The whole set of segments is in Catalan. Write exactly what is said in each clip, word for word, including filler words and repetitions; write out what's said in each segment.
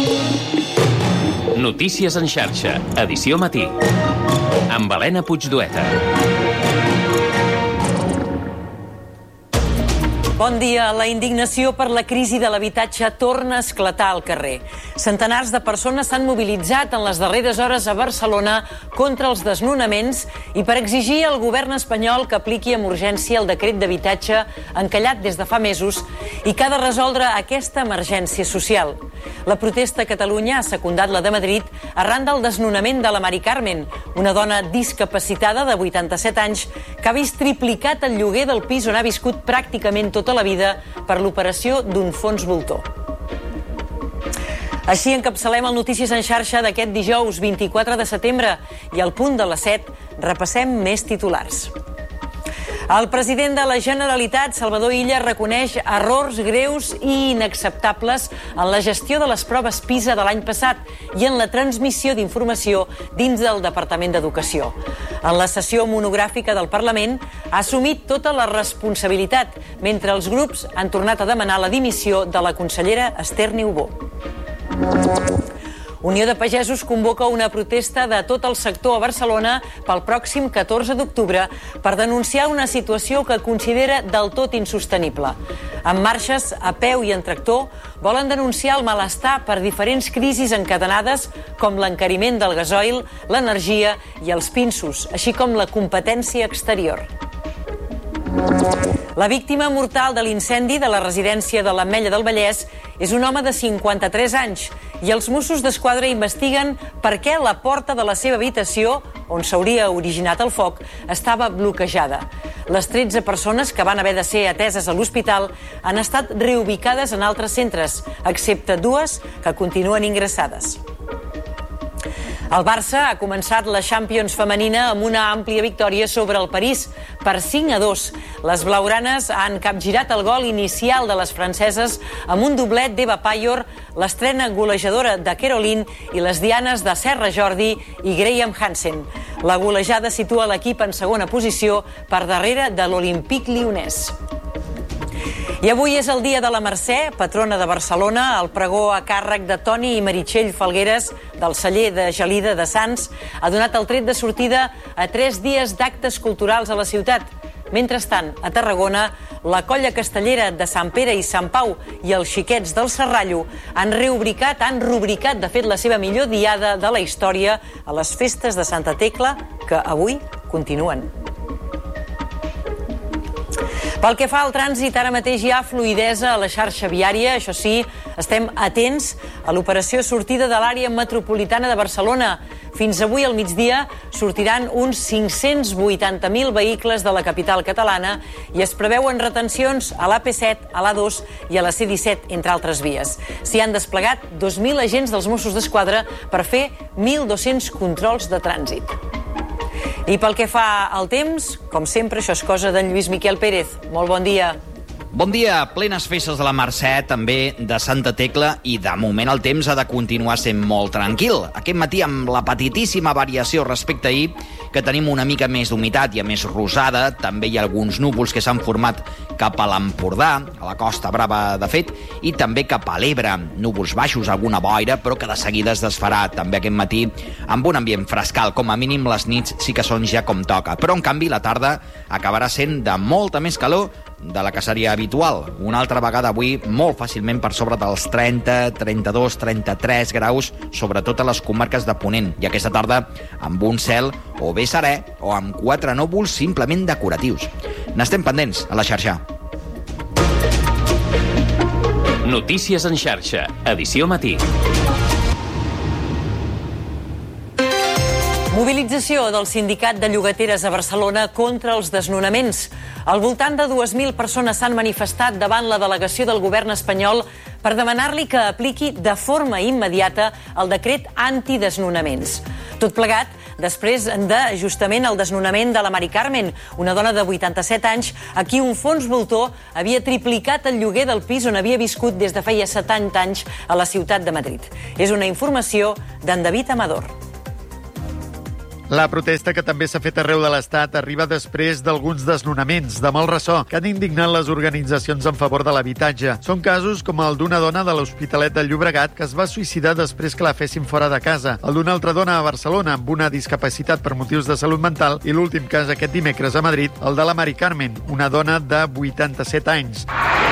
Notícies en xarxa, edició matí, amb Helena Puigdueta. Bon dia. La indignació per la crisi de l'habitatge torna a esclatar al carrer. Centenars de persones s'han mobilitzat en les darreres hores a Barcelona contra els desnonaments i per exigir al govern espanyol que apliqui amb urgència el decret d'habitatge encallat des de fa mesos i que ha de resoldre aquesta emergència social. La protesta a Catalunya ha secundat la de Madrid arran del desnonament de la Mari Carmen, una dona discapacitada de vuitanta-set anys que ha vist triplicat el lloguer del pis on ha viscut pràcticament tota la vida per l'operació d'un fons voltor. Així encapçalem el Notícies en xarxa d'aquest dijous vint-i-quatre de setembre i al punt de les set repassem més titulars. El president de la Generalitat, Salvador Illa, reconeix errors greus i inacceptables en la gestió de les proves PISA de l'any passat i en la transmissió d'informació dins del Departament d'Educació. En la sessió monogràfica del Parlament ha assumit tota la responsabilitat, mentre els grups han tornat a demanar la dimissió de la consellera Esther Niubó. Unió de Pagesos convoca una protesta de tot el sector a Barcelona pel pròxim catorze d'octubre per denunciar una situació que considera del tot insostenible. Amb marxes a peu i en tractor, volen denunciar el malestar per diferents crisis encadenades com l'encariment del gasoil, l'energia i els pinsos, així com la competència exterior. La víctima mortal de l'incendi de la residència de l'Ametlla del Vallès és un home de cinquanta-tres anys i els Mossos d'Esquadra investiguen per què la porta de la seva habitació, on s'hauria originat el foc, estava bloquejada. Les tretze persones que van haver de ser ateses a l'hospital han estat reubicades en altres centres, excepte dues que continuen ingressades. El Barça ha començat la Champions femenina amb una àmplia victòria sobre el París per cinc a dos. Les blaugranes han capgirat el gol inicial de les franceses amb un doblet d'Eva Payor, l'estrena golejadora de Caroline i les dianes de Serra Jordi i Graham Hansen. La golejada situa l'equip en segona posició per darrere de l'Olympique Lyonnès. I avui és el dia de la Mercè, patrona de Barcelona. El pregó a càrrec de Toni i Meritxell Falgueres, del celler de Gelida de Sants, ha donat el tret de sortida a tres dies d'actes culturals a la ciutat. Mentrestant, a Tarragona, la colla castellera de Sant Pere i Sant Pau i els xiquets del Serrallo han reubricat, han rubricat, de fet, la seva millor diada de la història a les festes de Santa Tecla, que avui continuen. Pel que fa al trànsit, ara mateix hi ha fluïdesa a la xarxa viària. Això sí, estem atents a l'operació sortida de l'àrea metropolitana de Barcelona. Fins avui al migdia sortiran uns cinc-cents vuitanta mil vehicles de la capital catalana i es preveuen retencions a l'A P set, a l'A dos i a la C disset, entre altres vies. S'hi han desplegat dos mil agents dels Mossos d'Esquadra per fer mil dos-cents controls de trànsit. I pel que fa al temps, com sempre, això és cosa d'en Lluís Miquel Pérez. Molt bon dia. Bon dia, plenes festes de la Mercè, també de Santa Tecla, i de moment el temps ha de continuar sent molt tranquil. Aquest matí, amb la petitíssima variació respecte a ahir, que tenim una mica més d'humitat i a més rosada, també hi ha alguns núvols que s'han format cap a l'Empordà, a la Costa Brava de fet, i també cap a l'Ebre. Núvols baixos, alguna boira, però que de seguida es desfarà també aquest matí amb un ambient frescal. Com a mínim les nits sí que són ja com toca. Però, en canvi, la tarda acabarà sent de molta més calor de la que seria habitual. Una altra vegada avui molt fàcilment per sobre dels trenta, trenta-dos, trenta-tres graus, sobretot a les comarques de Ponent. I aquesta tarda amb un cel o bé serè o amb quatre núvols simplement decoratius. N'estem pendents a la xarxa. Notícies en xarxa, edició matí. Mobilització del Sindicat de Llogateres a Barcelona contra els desnonaments. Al voltant de dues mil persones s'han manifestat davant la delegació del govern espanyol per demanar-li que apliqui de forma immediata el decret antidesnonaments. Tot plegat després de justament el desnonament de la Mari Carmen, una dona de vuitanta-set anys a qui un fons voltor havia triplicat el lloguer del pis on havia viscut des de feia setanta anys a la ciutat de Madrid. És una informació d'en David Amador. La protesta, que també s'ha fet arreu de l'Estat, arriba després d'alguns desnonaments de molt ressò que han indignat les organitzacions en favor de l'habitatge. Són casos com el d'una dona de l'Hospitalet de Llobregat que es va suïcidar després que la fessin fora de casa, el d'una altra dona a Barcelona amb una discapacitat per motius de salut mental i l'últim cas aquest dimecres a Madrid, el de la Mari Carmen, una dona de vuitanta-set anys.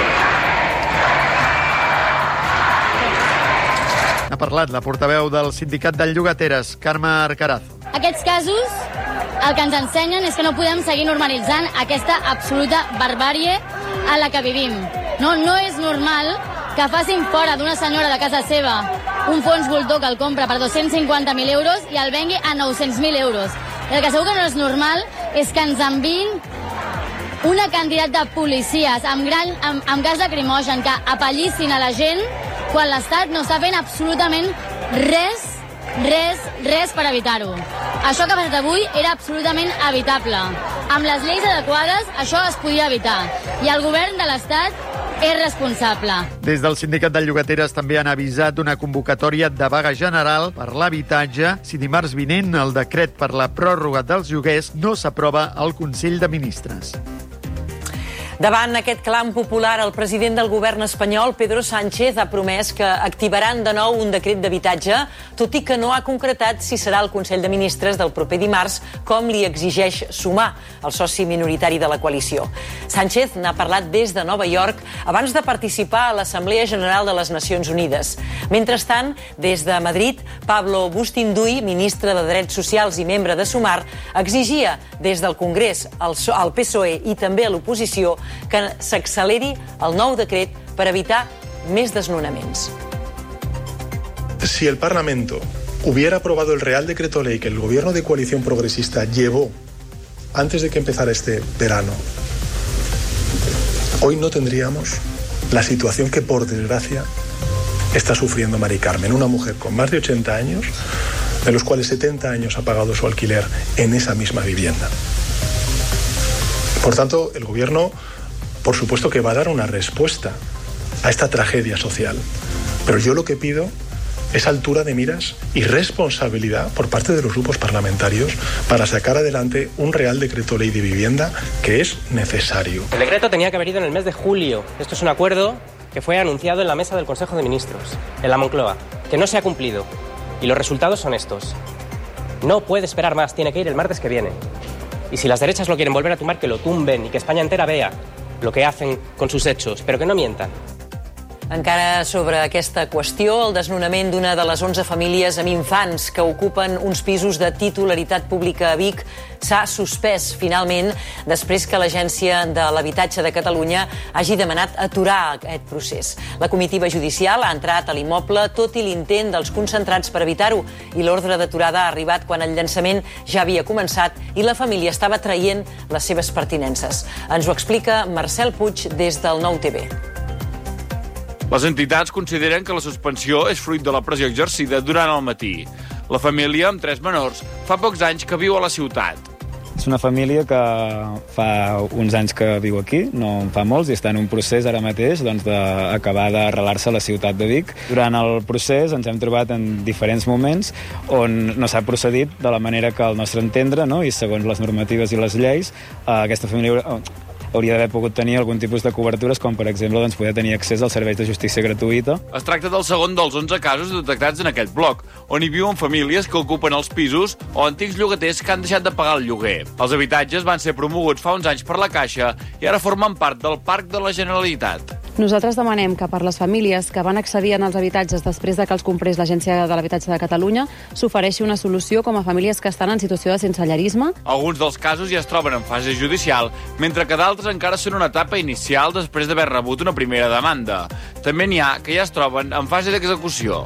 Ha parlat la portaveu del sindicat de llogateres, Carme Arcaraz. Aquests casos el que ens ensenyen és que no podem seguir normalitzant aquesta absoluta barbàrie a la que vivim. No, no és normal que facin fora d'una senyora de casa seva un fons voltor que el compra per dos-cents cinquanta mil euros i el vengui a nou-cents mil euros. I el que segur que no és normal és que ens enviïn una quantitat de policies amb, gran, amb, amb gas lacrimogen que apallissin a la gent quan l'Estat no està fent absolutament res, res, res per evitar-ho. Això que ha passat avui era absolutament evitable. Amb les lleis adequades això es podia evitar. I el govern de l'Estat és responsable. Des del sindicat de llogateres també han avisat una convocatòria de vaga general per l'habitatge si dimarts vinent el decret per la pròrroga dels lloguers no s'aprova al Consell de Ministres. Davant aquest clam popular, el president del govern espanyol, Pedro Sánchez, ha promès que activaran de nou un decret d'habitatge, tot i que no ha concretat si serà el Consell de Ministres del proper dimarts, com li exigeix Sumar, el soci minoritari de la coalició. Sánchez n'ha parlat des de Nova York abans de participar a l'Assemblea General de les Nacions Unides. Mentrestant, des de Madrid, Pablo Bustinduy, ministre de Drets Socials i membre de Sumar, exigia des del Congrés, al P S O E i també a l'oposició que s'acceleri el nou decret per evitar més desnonaments. Si el Parlamento hubiera aprobado el Real Decreto Ley que el gobierno de coalición progresista llevó antes de que empezara este verano, hoy no tendríamos la situación que, por desgracia, está sufriendo Mari Carmen, una mujer con más de ochenta años, de los cuales setenta años ha pagado su alquiler en esa misma vivienda. Por tanto, el gobierno, por supuesto que va a dar una respuesta a esta tragedia social. Pero yo lo que pido es altura de miras y responsabilidad por parte de los grupos parlamentarios para sacar adelante un Real Decreto Ley de Vivienda que es necesario. El decreto tenía que haber ido en el mes de julio. Esto es un acuerdo que fue anunciado en la mesa del Consejo de Ministros, en la Moncloa, que no se ha cumplido. Y los resultados son estos. No puede esperar más, tiene que ir el martes que viene. Y si las derechas lo quieren volver a tumbar, que lo tumben y que España entera vea lo que hacen con sus hechos, pero que no mientan. Encara sobre aquesta qüestió, el desnonament d'una de les onze famílies amb infants que ocupen uns pisos de titularitat pública a Vic s'ha suspès finalment després que l'Agència de l'Habitatge de Catalunya hagi demanat aturar aquest procés. La comitiva judicial ha entrat a l'immoble tot i l'intent dels concentrats per evitar-ho i l'ordre d'aturada ha arribat quan el llançament ja havia començat i la família estava traient les seves pertinences. Ens ho explica Marcel Puig des del Nou T V. Les entitats consideren que la suspensió és fruit de la pressió exercida durant el matí. La família, amb tres menors, fa pocs anys que viu a la ciutat. És una família que fa uns anys que viu aquí, no en fa molts, i està en un procés ara mateix doncs, d'acabar d'arrelar-se a la ciutat de Vic. Durant el procés ens hem trobat en diferents moments on no s'ha procedit de la manera que al nostre entendre, no? I segons les normatives i les lleis, aquesta família hauria d'haver pogut tenir algun tipus de cobertures, com per exemple doncs, poder tenir accés als serveis de justícia gratuïta. Es tracta del segon dels onze casos detectats en aquest bloc, on hi viuen famílies que ocupen els pisos o antics llogaters que han deixat de pagar el lloguer. Els habitatges van ser promoguts fa uns anys per la Caixa i ara formen part del Parc de la Generalitat. Nosaltres demanem que per les famílies que van accedir als habitatges després de que els comprés l'Agència de l'Habitatge de Catalunya s'ofereixi una solució com a famílies que estan en situació de sensellarisme. Alguns dels casos ja es troben en fase judicial, mentre que d'altres encara són una etapa inicial després d'haver rebut una primera demanda. També n'hi ha que ja es troben en fase d'execució.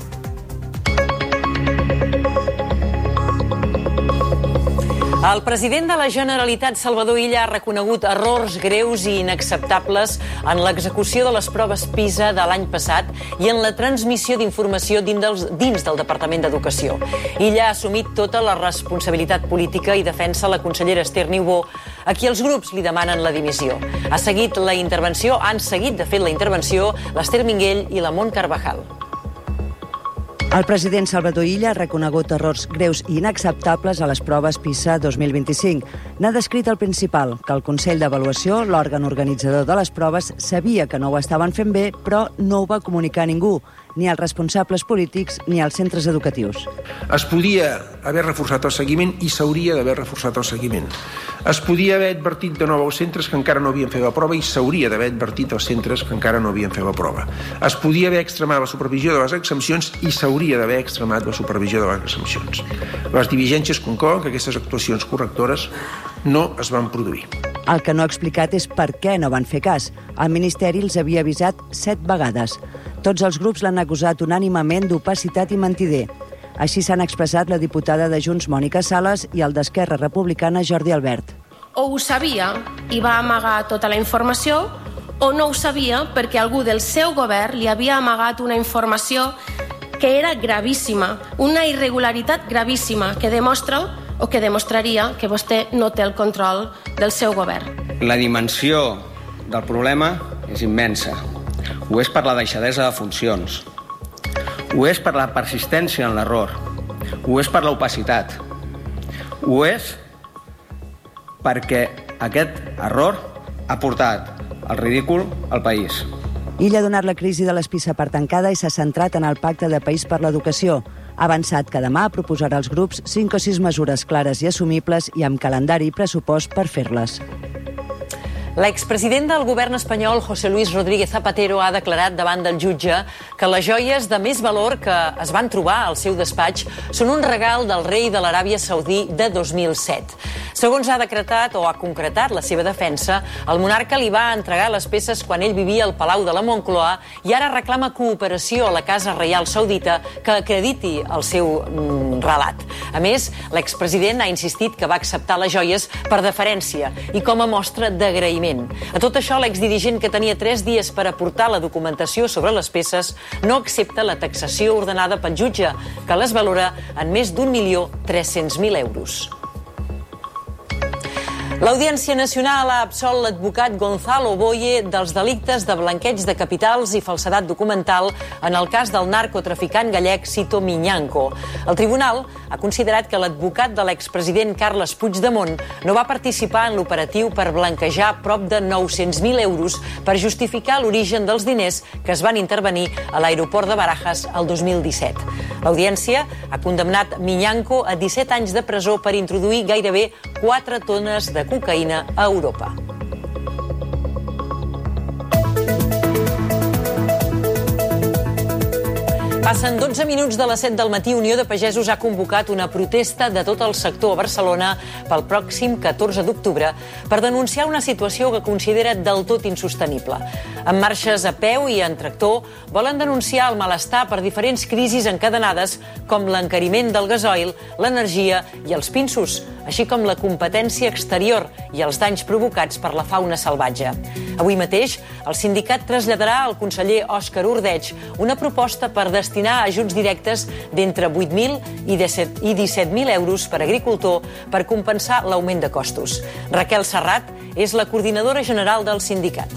El president de la Generalitat, Salvador Illa, ha reconegut errors greus i inacceptables en l'execució de les proves PISA de l'any passat i en la transmissió d'informació dins del Departament d'Educació. Illa ha assumit tota la responsabilitat política i defensa la consellera Esther Niubó, a qui els grups li demanen la dimissió. Ha seguit la intervenció, han seguit de fet la intervenció l'Esther Minguell i la Mont Carvajal. El president Salvador Illa ha reconegut errors greus i inacceptables a les proves PISA dos mil vint-i-cinc. N'ha descrit el principal, que el Consell d'Avaluació, l'òrgan organitzador de les proves, sabia que no ho estaven fent bé, però no ho va comunicar a ningú, ni als responsables polítics ni als centres educatius. Es podia haver reforçat el seguiment i s'hauria d'haver reforçat el seguiment. Es podia haver advertit de nou als centres que encara no havien fet la prova i s'hauria d'haver advertit als centres que encara no havien fet la prova. Es podia haver extremat la supervisió de les exempcions i s'hauria d'haver extremat la supervisió de les exempcions. Les diligències conclouen que aquestes actuacions correctores no es van produir. El que no ha explicat és per què no van fer cas. El Ministeri els havia avisat set vegades. Tots els grups l'han acusat unànimement d'opacitat i mentider. Així s'han expressat la diputada de Junts, Mònica Sales, i el d'Esquerra Republicana, Jordi Albert. O ho sabia i va amagar tota la informació, o no ho sabia perquè algú del seu govern li havia amagat una informació que era gravíssima, una irregularitat gravíssima que demostra o que demostraria que vostè no té el control del seu govern. La dimensió del problema és immensa. Ho és per la deixadesa de funcions. Ho és per la persistència en l'error. Ho és per l'opacitat. Ho és perquè aquest error ha portat el ridícul al país. Illa ha donat la crisi de les PISA per tancada i s'ha centrat en el Pacte de País per l'Educació. Ha avançat que demà proposarà als grups cinc o sis mesures clares i assumibles i amb calendari i pressupost per fer-les. L'expresident del govern espanyol, José Luis Rodríguez Zapatero, ha declarat davant del jutge que les joies de més valor que es van trobar al seu despatx són un regal del rei de l'Aràbia Saudí de dos mil set. Segons ha decretat o ha concretat la seva defensa, el monarca li va entregar les peces quan ell vivia al Palau de la Moncloa i ara reclama cooperació a la Casa Reial Saudita que acrediti el seu mm, relat. A més, l'expresident ha insistit que va acceptar les joies per deferència i com a mostra d'agraïment. A tot això, l'exdirigent, que tenia tres dies per aportar la documentació sobre les peces, no accepta la taxació ordenada pel jutge, que les valora en més d'un milió tres-cents mil euros. L'Audiència Nacional ha absolt l'advocat Gonzalo Boye dels delictes de blanqueig de capitals i falsedat documental en el cas del narcotraficant gallec Sito Miñanco. El tribunal ha considerat que l'advocat de l'expresident Carles Puigdemont no va participar en l'operatiu per blanquejar prop de nou-cents mil euros per justificar l'origen dels diners que es van intervenir a l'aeroport de Barajas el dos mil disset. L'Audiència ha condemnat Miñanco a disset anys de presó per introduir gairebé quatre tones de cocaïna a Europa. Passen dotze minuts de les set del matí. Unió de Pagesos ha convocat una protesta de tot el sector a Barcelona pel pròxim catorze d'octubre per denunciar una situació que considera del tot insostenible. Amb marxes a peu i en tractor, volen denunciar el malestar per diferents crisis encadenades com l'encariment del gasoil, l'energia i els pinsos, així com la competència exterior i els danys provocats per la fauna salvatge. Avui mateix, el sindicat traslladarà al conseller Òscar Ordeig una proposta per destinar ajuts directes d'entre vuit mil i disset mil euros per agricultor per compensar l'augment de costos. Raquel Serrat és la coordinadora general del sindicat.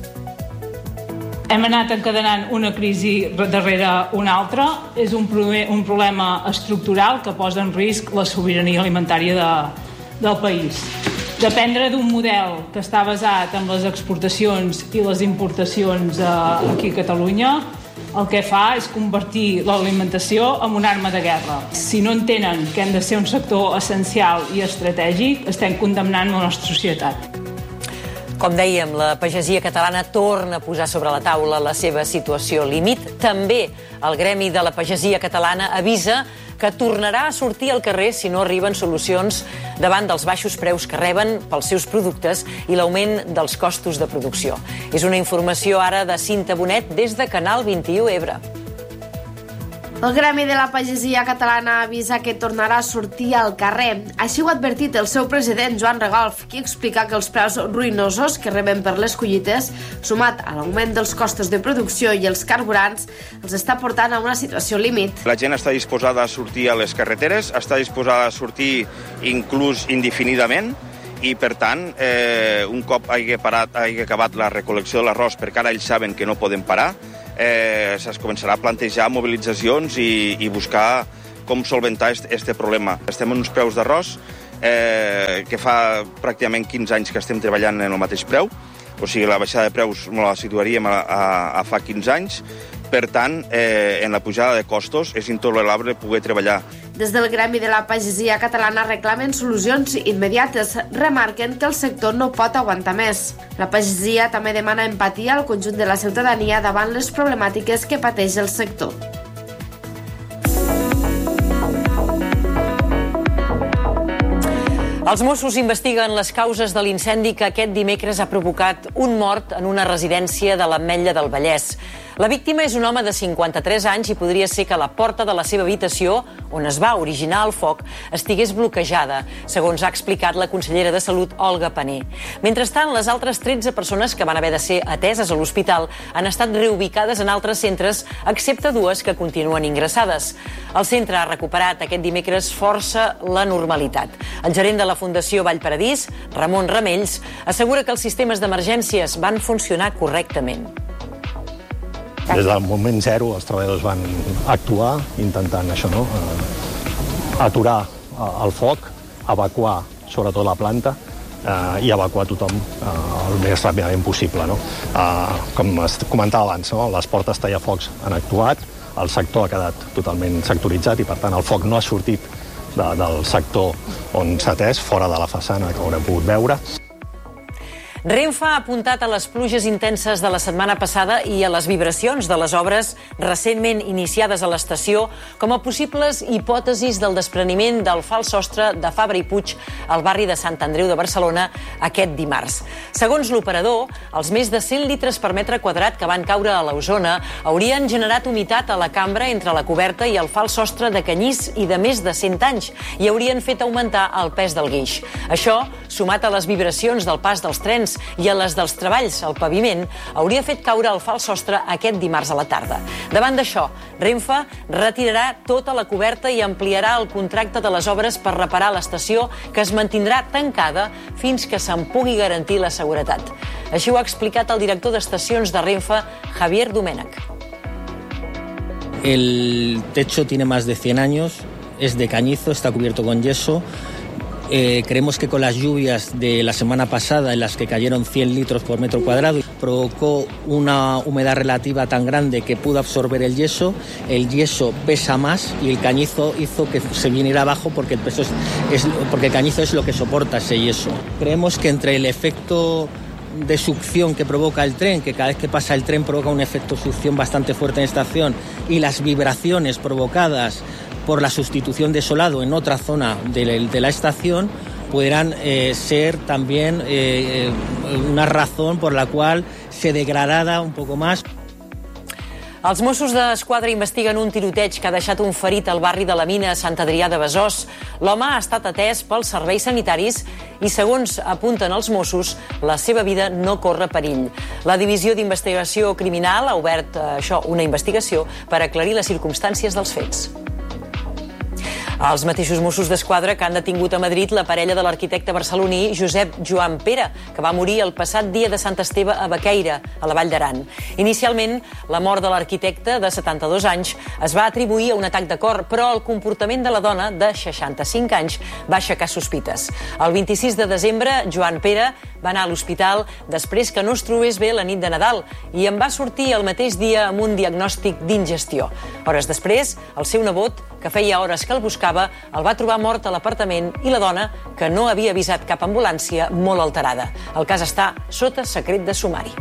Hem anat encadenant una crisi darrere una altra. És un, un problema estructural que posa en risc la sobirania alimentària de, del país. Dependre d'un model que està basat en les exportacions i les importacions eh, aquí a Catalunya, el que fa és convertir l'alimentació en una arma de guerra. Si no entenen que hem de ser un sector essencial i estratègic, estem condemnant la nostra societat. Com dèiem, la pagesia catalana torna a posar sobre la taula la seva situació límit. També el Gremi de la Pagesia Catalana avisa que tornarà a sortir al carrer si no arriben solucions davant dels baixos preus que reben pels seus productes i l'augment dels costos de producció. És una informació ara de Cinta Bonet des de Canal vint-i-u Ebre. El Gremi de la Pagesia Catalana avisa que tornarà a sortir al carrer. Així ho ha advertit el seu president, Joan Regolf, qui explica que els preus ruïnosos que reben per les collites, sumat a l'augment dels costos de producció i els carburants, els està portant a una situació límit. La gent està disposada a sortir a les carreteres, està disposada a sortir inclús indefinidament, i, per tant, eh, un cop hagi, parat, hagi acabat la recol·lecció de l'arròs, perquè ara ells saben que no poden parar, eh, es començarà a plantejar mobilitzacions i, i buscar com solventar aquest problema. Estem en uns preus d'arròs eh, que fa pràcticament quinze anys que estem treballant en el mateix preu, o sigui, la baixada de preus la situaríem a, a, a fa quinze anys. Per tant, eh, en la pujada de costos és intolerable poder treballar. Des del Gremi de la Pagesia Catalana reclamen solucions immediates. Remarquen que el sector no pot aguantar més. La pagesia també demana empatia al conjunt de la ciutadania davant les problemàtiques que pateix el sector. Els Mossos investiguen les causes de l'incendi que aquest dimecres ha provocat un mort en una residència de l'Ametlla del Vallès. La víctima és un home de cinquanta-tres anys i podria ser que la porta de la seva habitació, on es va originar el foc, estigués bloquejada, segons ha explicat la consellera de Salut, Olga Pané. Mentrestant, les altres tretze persones que van haver de ser ateses a l'hospital han estat reubicades en altres centres, excepte dues que continuen ingressades. El centre ha recuperat aquest dimecres força la normalitat. El gerent de la Fundació Vallparadís, Ramon Ramells, assegura que els sistemes d'emergències van funcionar correctament. Des del moment zero els treballadors van actuar intentant això, no? aturar el foc, evacuar sobretot la planta eh, i evacuar tothom eh, el més ràpidament possible. No? Eh, com es comentava abans, no? Les portes tallafocs han actuat, el sector ha quedat totalment sectoritzat i per tant el foc no ha sortit de, del sector on s'ha atès, fora de la façana que haurem pogut veure. Renfe ha apuntat a les pluges intenses de la setmana passada i a les vibracions de les obres recentment iniciades a l'estació com a possibles hipòtesis del despreniment del fals sostre de Fabra i Puig al barri de Sant Andreu de Barcelona aquest dimarts. Segons l'operador, els més de cent litres per metre quadrat que van caure a l'Osona haurien generat humitat a la cambra entre la coberta i el fals sostre de canyís i de més de cent anys i haurien fet augmentar el pes del guix. Això, sumat a les vibracions del pas dels trens i a les dels treballs al paviment, hauria fet caure el fals sostre aquest dimarts a la tarda. Davant d'això, Renfe retirarà tota la coberta i ampliarà el contracte de les obres per reparar l'estació, que es mantindrà tancada fins que se'n pugui garantir la seguretat. Així ho ha explicat el director d'estacions de Renfe, Javier Domènech. El techo tiene más de cien años, es de cañizo, está cubierto con yeso. Eh, creemos que con las lluvias de la semana pasada, en las que cayeron cien litros por metro cuadrado, provocó una humedad relativa tan grande que pudo absorber el yeso. El yeso pesa más y el cañizo hizo que se viniera abajo porque el, peso es, es, porque el cañizo es lo que soporta ese yeso. Creemos que entre el efecto de succión que provoca el tren, que cada vez que pasa el tren provoca un efecto de succión bastante fuerte en esta estación, y las vibraciones provocadas por la sustitución de solado en otra zona de la, de la estación, podrán eh, ser también eh, una razón por la cual se degradará un poco más. Els Mossos d'Esquadra investiguen un tiroteig que ha deixat un ferit al barri de la Mina a Sant Adrià de Besòs. L'home ha estat atès pels serveis sanitaris i, segons apunten els Mossos, la seva vida no corre perill. La Divisió d'Investigació Criminal ha obert eh, això, una investigació per aclarir les circumstàncies dels fets. Els mateixos Mossos d'Esquadra que han detingut a Madrid la parella de l'arquitecte barceloní Josep Joan Pere, que va morir el passat dia de Sant Esteve a Bequeira, a la Vall d'Aran. Inicialment, la mort de l'arquitecte, de setanta-dos anys, es va atribuir a un atac de cor, però el comportament de la dona, de seixanta-cinc anys, va aixecar sospites. El vint-i-sis de desembre, Joan Pere va anar a l'hospital després que no es trobés bé la nit de Nadal i en va sortir el mateix dia amb un diagnòstic d'ingestió. Hores després, el seu nebot, que feia hores que el buscava, el va trobar mort a l'apartament i la dona, que no havia avisat cap ambulància, molt alterada. El cas està sota secret de sumari.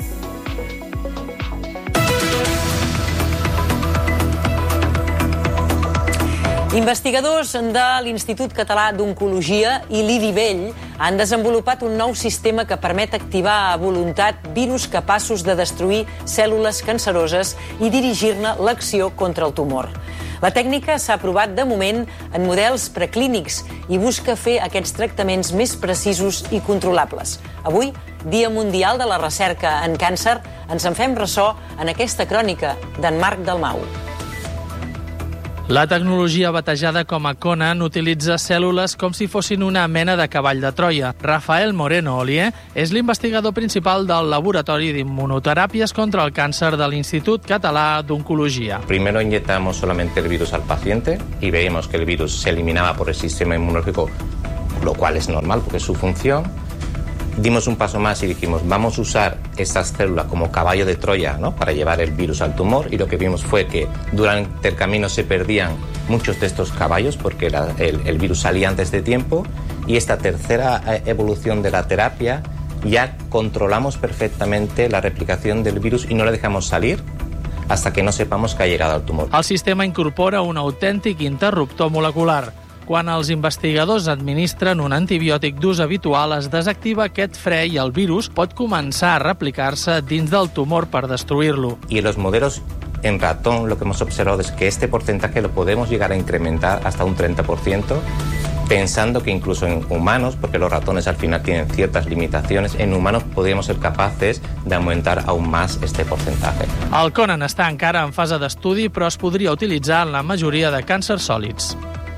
Investigadors de l'Institut Català d'Oncologia i l'I D I Vell han desenvolupat un nou sistema que permet activar a voluntat virus capaços de destruir cèl·lules canceroses i dirigir-ne l'acció contra el tumor. La tècnica s'ha provat de moment en models preclínics i busca fer aquests tractaments més precisos i controlables. Avui, Dia Mundial de la Recerca en Càncer, ens en fem ressò en aquesta crònica d'en Marc Dalmau. La tecnologia batejada com a Conan utilitza cèl·lules com si fossin una mena de cavall de Troia. Rafael Moreno Olier és l'investigador principal del Laboratori d'Inmunoteràpies contra el Càncer de l'Institut Català d'Oncologia. Primero inyectamos solamente el virus al paciente y veíamos que el virus se eliminaba por el sistema inmunológico, lo cual es normal porque es su función. Dimos un paso más y dijimos, vamos a usar estas células como caballo de Troya, ¿no?, para llevar el virus al tumor, y lo que vimos fue que durante el camino se perdían muchos de estos caballos porque era, el, el virus salía antes de tiempo, y esta tercera evolución de la terapia ya controlamos perfectamente la replicación del virus y no la dejamos salir hasta que no sepamos que ha llegado al tumor. El sistema incorpora un autèntic interruptor molecular. Quan els investigadors administren un antibiòtic d'ús habitual, es desactiva aquest fre i el virus pot començar a replicar-se dins del tumor per destruir-lo. Y en los modelos en ratón lo que hemos observado es que este porcentaje lo podemos llegar a incrementar hasta un treinta por ciento, pensando que incluso en humanos, porque los ratones al final tienen ciertas limitaciones, en humanos podríamos ser capaces de aumentar aún más este porcentaje. El Conan està encara en fase d'estudi, però es podria utilitzar en la majoria de càncers sòlids.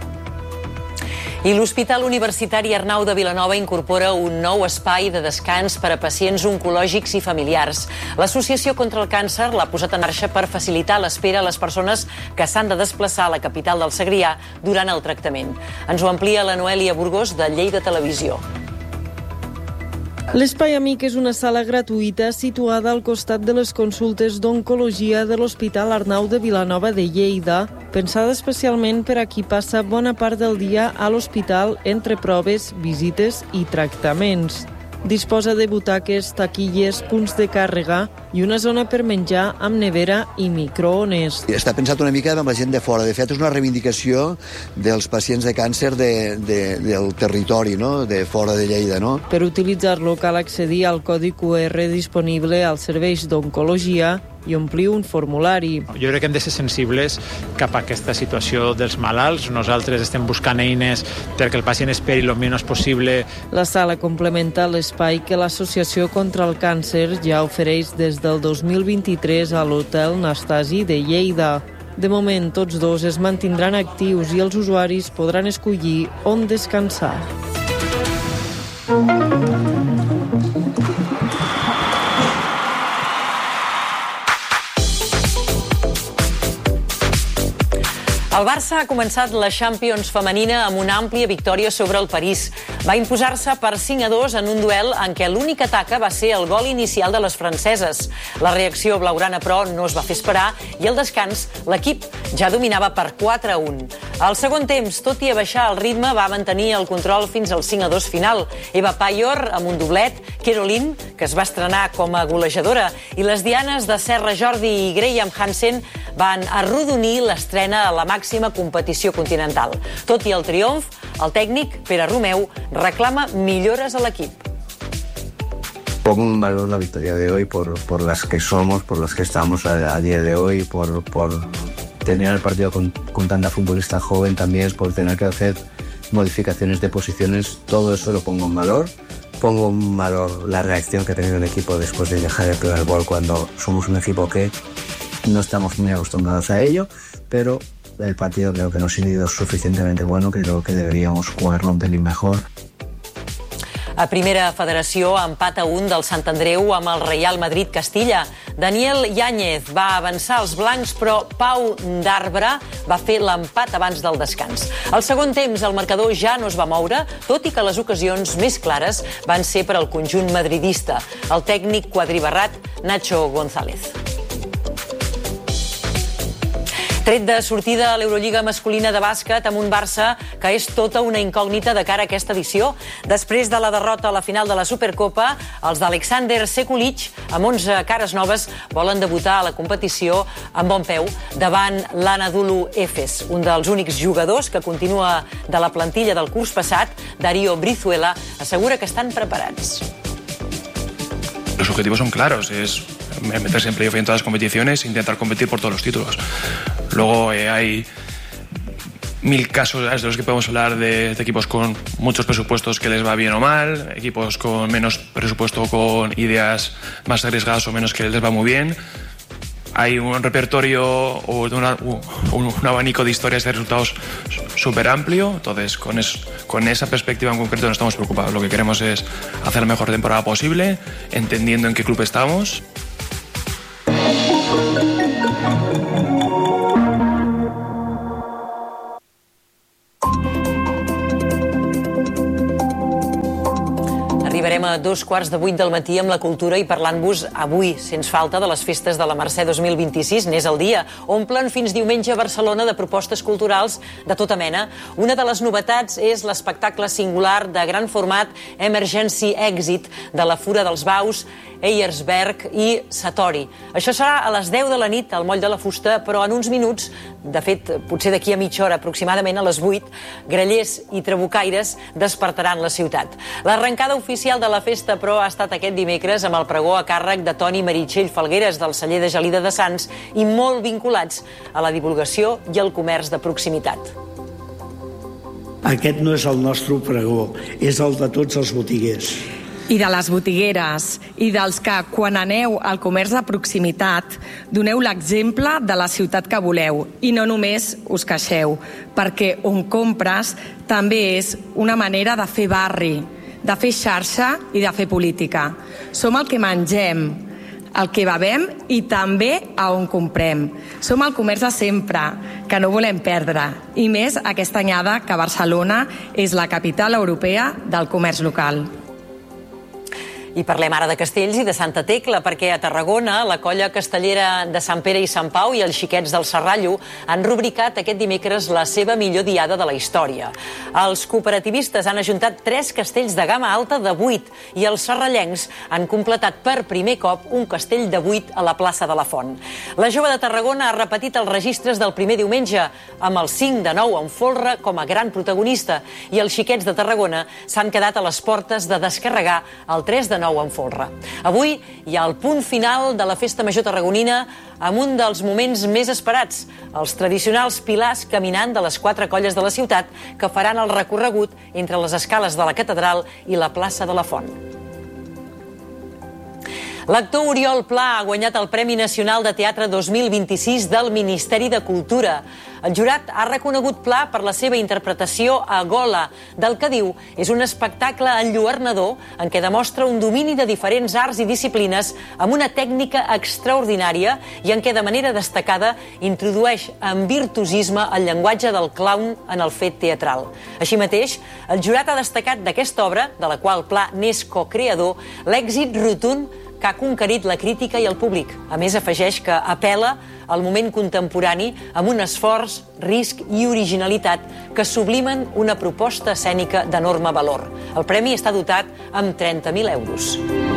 I l'Hospital Universitari Arnau de Vilanova incorpora un nou espai de descans per a pacients oncològics i familiars. L'Associació contra el Càncer l'ha posat en marxa per facilitar l'espera a les persones que s'han de desplaçar a la capital del Segrià durant el tractament. Ens ho amplia la Noèlia Burgos de Lleida Televisió. L'Espai Amic és una sala gratuïta situada al costat de les consultes d'oncologia de l'Hospital Arnau de Vilanova de Lleida, pensada especialment per a qui passa bona part del dia a l'hospital entre proves, visites i tractaments. Disposa de butaques, taquilles, punts de càrrega i una zona per menjar amb nevera i microones. Està pensat una mica amb la gent de fora. De fet, és una reivindicació dels pacients de càncer de, de, del territori, no?, de fora de Lleida. No? Per utilitzar-lo cal accedir al codi Q R disponible als serveis d'oncologia i omplir un formulari. Jo crec que hem de ser sensibles cap a aquesta situació dels malalts. Nosaltres estem buscant eines perquè el pacient esperi el menys possible. La sala complementa l'espai que l'Associació contra el Càncer ja ofereix des del dos mil vint-i-tres a l'Hotel Nastasi de Lleida. De moment, tots dos es mantindran actius i els usuaris podran escollir on descansar. El Barça ha començat la Champions femenina amb una àmplia victòria sobre el París. Va imposar-se per cinc a dos en un duel en què l'única taca va ser el gol inicial de les franceses. La reacció blaugrana, però, no es va fer esperar i al descans l'equip ja dominava per quatre a un. Al segon temps, tot i abaixar el ritme, va mantenir el control fins al cinc a dos final. Eva Payor amb un doblet, Caroline, que es va estrenar com a golejadora, i les dianes de Serra Jordi i Graham Hansen van arrodonir l'estrena a la màxima competició continental. Tot i el triomf, el tècnic, Pere Romeu, reclama millores a l'equip. Pongo en valor la victoria de hoy por, por las que somos, por las que estamos a, a día de hoy, por, por tener el partido con, con tanta futbolista joven también, por tener que hacer modificaciones de posiciones. Todo eso lo pongo en valor. Pongo en valor la reacción que ha tenido el equipo después de dejar el primer gol, cuando somos un equipo que no estamos muy acostumbrados a ello, pero el partido creo que no ha sido suficientemente bueno, creo que deberíamos jugarlo un pelín mejor. A primera federació, empat a un del Sant Andreu amb el Real Madrid Castilla. Daniel Yáñez va avançar als blancs, però Pau d'Arbre va fer l'empat abans del descans. Al segon temps, el marcador ja no es va moure, tot i que les ocasions més clares van ser per al conjunt madridista. El tècnic quadribarrat, Nacho González. Tret de sortida a l'Eurolliga masculina de bàsquet amb un Barça que és tota una incògnita de cara a aquesta edició. Després de la derrota a la final de la Supercopa, els d'Alexander Sekulic, amb onze cares noves, volen debutar a la competició amb bon peu davant l'Anadolu Efes. Un dels únics jugadors que continua de la plantilla del curs passat, Darío Brizuela, assegura que estan preparats. Los objetivos son claros, es meterse en playoff en todas las competiciones e intentar competir por todos los títulos. Luego eh, hay mil casos de los que podemos hablar de, de equipos con muchos presupuestos que les va bien o mal, equipos con menos presupuesto, con ideas más arriesgadas o menos que les va muy bien. hay un repertorio o una, un, un abanico de historias de resultados súper amplio, entonces con, es, con esa perspectiva en concreto no estamos preocupados. Lo que queremos es hacer la mejor temporada posible, entendiendo en qué club estamos. Arribarem a dos quarts de vuit del matí amb la cultura i parlant-vos avui, sens falta, de les festes de la Mercè dos mil vint-i-sis. N'és el dia. Omplen fins diumenge a Barcelona de propostes culturals de tota mena. Una de les novetats és l'espectacle singular de gran format Emergency Exit de la Fura dels Baus, Eiersberg i Satori. Això serà a les deu de la nit al Moll de la Fusta, però en uns minuts, de fet, potser d'aquí a mitja hora, aproximadament a les vuit, grallers i trabucaires despertaran la ciutat. L'arrencada oficial de la festa, però, ha estat aquest dimecres amb el pregó a càrrec de Toni Meritxell Falgueres del celler de Gelida de Sants i molt vinculats a la divulgació i al comerç de proximitat. Aquest no és el nostre pregó, és el de tots els botiguers. I de les botigueres, i dels que, quan aneu al comerç de proximitat, doneu l'exemple de la ciutat que voleu, i no només us queixeu, perquè on compres també és una manera de fer barri, de fer xarxa i de fer política. Som el que mengem, el que bevem i també a on comprem. Som el comerç de sempre, que no volem perdre, i més aquesta anyada que Barcelona és la capital europea del comerç local. I parlem ara de castells i de Santa Tecla, perquè a Tarragona la colla castellera de Sant Pere i Sant Pau i els xiquets del Serrallo han rubricat aquest dimecres la seva millor diada de la història. Els cooperativistes han ajuntat tres castells de gamma alta de vuit i els serrallencs han completat per primer cop un castell de vuit a la plaça de la Font. La jove de Tarragona ha repetit els registres del primer diumenge amb el cinc de nou en folre com a gran protagonista i els xiquets de Tarragona s'han quedat a les portes de descarregar el tres de nou en folre. Avui hi ha el punt final de la Festa Major Tarragonina amb un dels moments més esperats, els tradicionals pilars caminant de les quatre colles de la ciutat que faran el recorregut entre les escales de la catedral i la plaça de la Font. L'actor Oriol Pla ha guanyat el Premi Nacional de Teatre dos mil vint-i-sis del Ministeri de Cultura. El jurat ha reconegut Pla per la seva interpretació a Gola, del que diu és un espectacle enlluernador en què demostra un domini de diferents arts i disciplines amb una tècnica extraordinària i en què de manera destacada introdueix amb virtuosisme el llenguatge del clown en el fet teatral. Així mateix, el jurat ha destacat d'aquesta obra, de la qual Pla n'és co-creador, l'èxit rotund que ha conquerit la crítica i el públic. A més, afegeix que apel·la al moment contemporani amb un esforç, risc i originalitat que sublimen una proposta escènica d'enorme valor. El premi està dotat amb trenta mil euros.